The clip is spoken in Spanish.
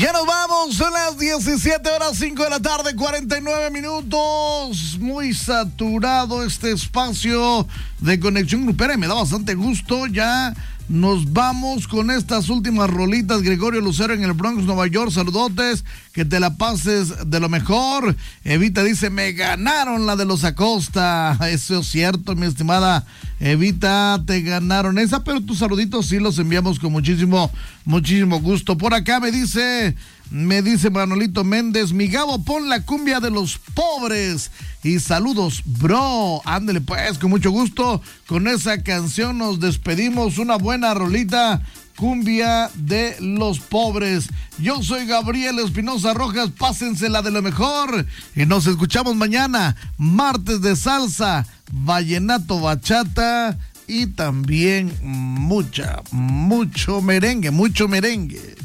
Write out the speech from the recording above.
Ya nos vamos, son las 17:05 de la tarde, 49 minutos. Muy saturado este espacio de conexión grupera y me da bastante gusto. Ya nos vamos con estas últimas rolitas. Gregorio Lucero en el Bronx, Nueva York, saludotes, que te la pases de lo mejor. Evita dice, me ganaron la de los Acosta. Eso es cierto, mi estimada Evita, te ganaron esa, pero tus saluditos sí los enviamos con muchísimo gusto. Por acá me dice Manolito Méndez, mi Gabo, pon la cumbia de los pobres. Y saludos, bro. Ándele pues, con mucho gusto. Con esa canción nos despedimos. Una buena rolita, cumbia de los pobres. Yo soy Gabriel Espinosa Rojas, pásensela de lo mejor. Y nos escuchamos mañana, martes de salsa, vallenato, bachata y también mucho merengue.